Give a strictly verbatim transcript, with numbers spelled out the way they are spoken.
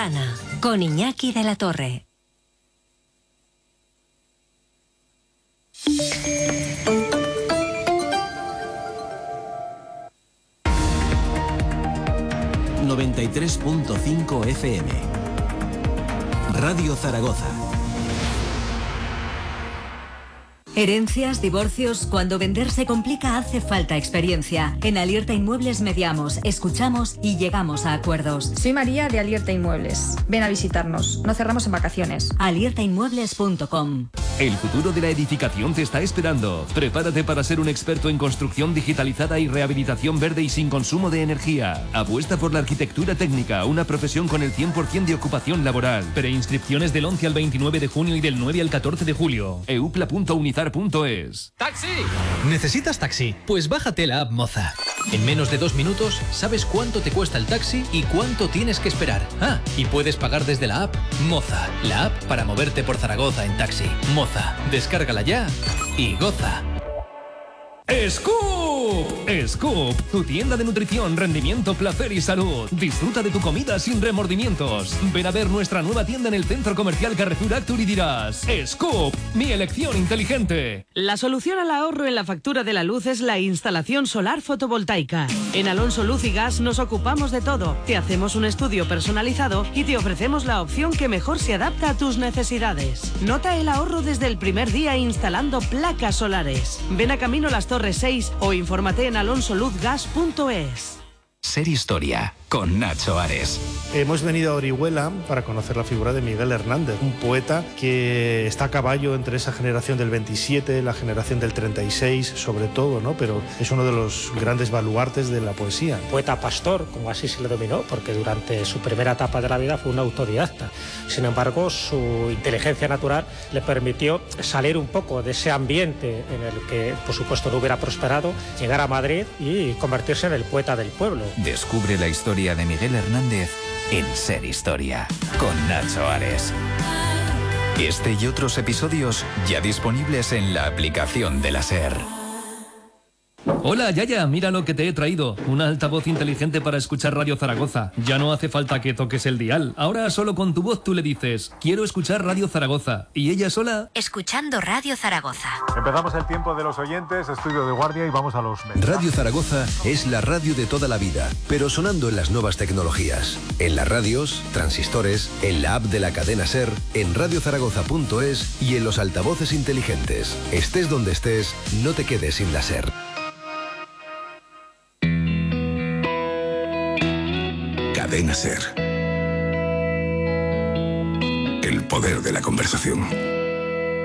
Manzana, con Iñaki de la Torre. noventa y tres punto cinco F M. Radio Zaragoza. Herencias, divorcios, cuando vender se complica hace falta experiencia. En Alierta Inmuebles mediamos, escuchamos y llegamos a acuerdos. Soy María de Alierta Inmuebles. Ven a visitarnos, no cerramos en vacaciones. alierta inmuebles punto com. El futuro de la edificación te está esperando. Prepárate para ser un experto en construcción digitalizada y rehabilitación verde y sin consumo de energía. Apuesta por la arquitectura técnica, una profesión con el cien por ciento de ocupación laboral. Preinscripciones del once al veintinueve de junio y del nueve al catorce de julio. eupla punto unizar punto es. ¡Taxi! ¿Necesitas taxi? Pues bájate la app Moza. En menos de dos minutos sabes cuánto te cuesta el taxi y cuánto tienes que esperar. Ah, y puedes pagar desde la app Moza, la app para moverte por Zaragoza en taxi. Moza, descárgala ya y goza. ¡Scoop! ¡Scoop! Tu tienda de nutrición, rendimiento, placer y salud. Disfruta de tu comida sin remordimientos. Ven a ver nuestra nueva tienda en el Centro Comercial Carrefour Actur y dirás: ¡Scoop! ¡Mi elección inteligente! La solución al ahorro en la factura de la luz es la instalación solar fotovoltaica. En Alonso Luz y Gas nos ocupamos de todo. Te hacemos un estudio personalizado y te ofrecemos la opción que mejor se adapta a tus necesidades. Nota el ahorro desde el primer día instalando placas solares. Ven a Camino Las Torres seis o infórmate en alonso luz gas punto es. Ser Historia, con Nacho Ares. Hemos venido a Orihuela para conocer la figura de Miguel Hernández, un poeta que está a caballo entre esa generación del veintisiete, la generación del treinta y seis, sobre todo, ¿no? Pero es uno de los grandes baluartes de la poesía. Poeta pastor, como así se le denominó, porque durante su primera etapa de la vida fue un autodidacta. Sin embargo, su inteligencia natural le permitió salir un poco de ese ambiente en el que, por supuesto, no hubiera prosperado, llegar a Madrid y convertirse en el poeta del pueblo. Descubre la historia de Miguel Hernández en Ser Historia, con Nacho Ares. Este y otros episodios ya disponibles en la aplicación de la SER. Hola, Yaya, mira lo que te he traído. Un altavoz inteligente para escuchar Radio Zaragoza. Ya no hace falta que toques el dial. Ahora solo con tu voz tú le dices: quiero escuchar Radio Zaragoza. Y ella sola... Escuchando Radio Zaragoza. Empezamos el tiempo de los oyentes, estudio de guardia, y vamos a los mensajes. Radio Zaragoza es la radio de toda la vida, pero sonando en las nuevas tecnologías. En las radios, transistores, en la app de la cadena SER, en radio zaragoza punto es y en los altavoces inteligentes. Estés donde estés, no te quedes sin la SER. Cadena SER. El poder de la conversación.